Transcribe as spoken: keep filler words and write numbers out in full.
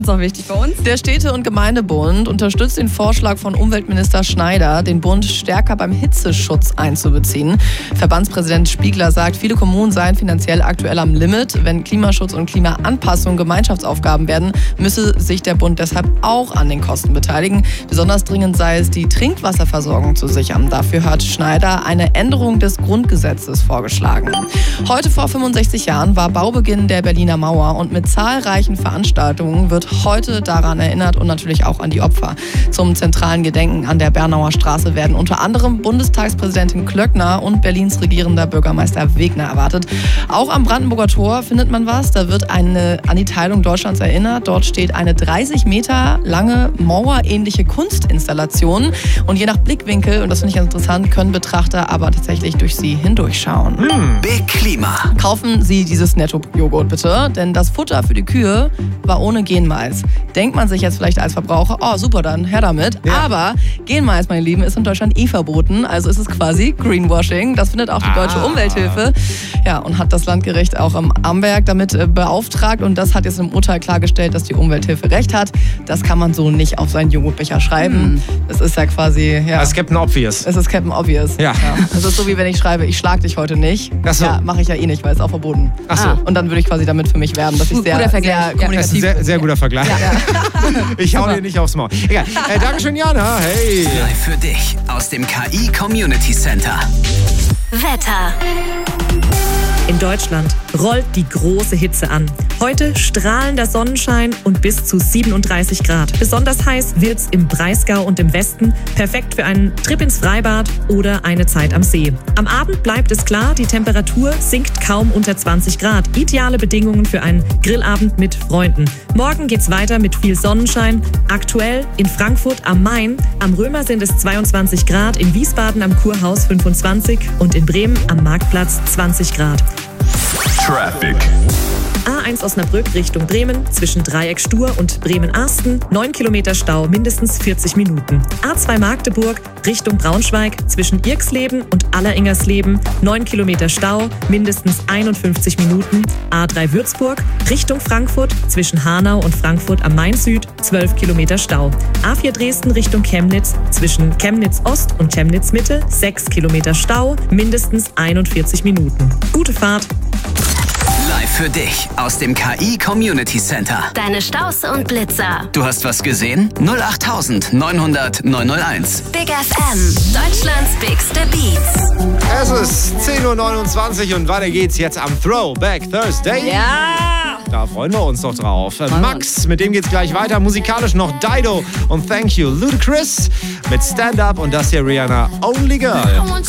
Das ist auch wichtig bei uns. Der Städte- und Gemeindebund unterstützt den Vorschlag von Umweltminister Schneider, den Bund stärker beim Hitzeschutz einzubeziehen. Verbandspräsident Spiegler sagt, viele Kommunen seien finanziell aktuell am Limit. Wenn Klimaschutz und Klimaanpassung Gemeinschaftsaufgaben werden, müsse sich der Bund deshalb auch an den Kosten beteiligen. Besonders dringend sei es, die Trinkwasserversorgung zu sichern. Dafür hat Schneider eine Änderung des Grundgesetzes vorgeschlagen. Heute vor fünfundsechzig Jahren war Baubeginn der Berliner Mauer und mit zahlreichen Veranstaltungen wird heute daran erinnert und natürlich auch an die Opfer. Zum zentralen Gedenken an der Bernauer Straße werden unter anderem Bundestagspräsidentin Klöckner und Berlins regierender Bürgermeister Wegner erwartet. Auch am Brandenburger Tor findet man was. Da wird eine, an die Teilung Deutschlands erinnert. Dort steht eine dreißig Meter lange mauerähnliche Kunstinstallation. Und je nach Blickwinkel, und das finde ich ganz interessant, können Betrachter aber tatsächlich durch sie hindurchschauen. Hm. Big Klima. Kaufen Sie dieses Netto-Joghurt bitte, denn das Futter für die Kühe war ohne Genmais. Denkt man sich jetzt vielleicht als Verbraucher, oh super, dann her damit. Ja. Aber Genmais, meine Lieben, ist in Deutschland eh verboten. Also ist es quasi Greenwashing. Das findet auch die Deutsche ah. Umwelthilfe. Ja, und hat das Landgericht auch am Amberg damit äh, beauftragt. Und das hat jetzt im Urteil klargestellt, dass die Umwelthilfe recht hat. Das kann man so nicht auf seinen Joghurtbecher schreiben. Hm. Das ist ja quasi... Ja, das ist Captain Obvious. Es ist Captain Obvious. Ja. ja. Das ist so, wie wenn ich schreibe, ich schlag dich heute nicht. Ach so. Ja, mache ich ja eh nicht, weil es auch verboten. Ach so. Ah. Und dann würde ich quasi damit für mich werben, dass ich sehr, guter Vergleich. sehr kommunikativ das ist ein sehr, sehr guter Vergleich. Ja. Ich hau dir nicht aufs Maul. Egal. Äh, Dankeschön, Jana. Hey. Live für dich aus dem K I Community Center. Wetter. In Deutschland rollt die große Hitze an. Heute strahlender Sonnenschein und bis zu siebenunddreißig Grad. Besonders heiß wird's im Breisgau und im Westen. Perfekt für einen Trip ins Freibad oder eine Zeit am See. Am Abend bleibt es klar, die Temperatur sinkt kaum unter zwanzig Grad. Ideale Bedingungen für einen Grillabend mit Freunden. Morgen geht's weiter mit viel Sonnenschein. Aktuell in Frankfurt am Main. Am Römer sind es zweiundzwanzig Grad, in Wiesbaden am Kurhaus fünfundzwanzig und in Bremen am Marktplatz zwanzig Grad. Traffic. A eins Osnabrück Richtung Bremen, zwischen Dreieck Stur und Bremen-Arsten, neun Kilometer Stau, mindestens vierzig Minuten. A zwei Magdeburg Richtung Braunschweig, zwischen Irxleben und Alleringersleben, neun Kilometer Stau, mindestens einundfünfzig Minuten. A drei Würzburg Richtung Frankfurt, zwischen Hanau und Frankfurt am Main Süd, zwölf Kilometer Stau. A vier Dresden Richtung Chemnitz, zwischen Chemnitz Ost und Chemnitz Mitte, sechs Kilometer Stau, mindestens einundvierzig Minuten. Gute Fahrt! Live für dich aus dem K I Community Center. Deine Staus und Blitzer. Du hast was gesehen? null acht neunhundert neunhunderteins. Big F M, Deutschlands bigste Beats. Es ist zehn Uhr neunundzwanzig und weiter geht's jetzt am Throwback Thursday. Ja! Da freuen wir uns doch drauf. Max, mit dem geht's gleich weiter. Musikalisch noch Dido und Thank You. Ludacris mit Stand Up und das hier Rihanna, Only Girl.